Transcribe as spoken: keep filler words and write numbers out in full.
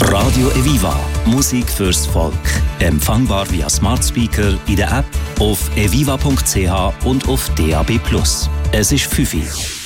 Radio Eviva. Musik fürs Volk. Empfangbar via Smart Speaker, in der App, auf eviva punkt c h und auf D A B plus. Es ist fünf Uhr.